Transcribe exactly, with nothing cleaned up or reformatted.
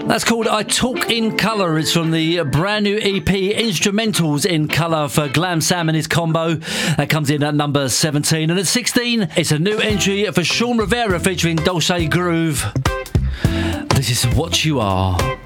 That's called I Talk in Colour. It's from the brand new E P Instrumentals in Colour for Glam Sam and his combo. That comes in at number seventeen. And at sixteen, it's a new entry for Sean Rivera featuring Dolce Groove. This is What You Are.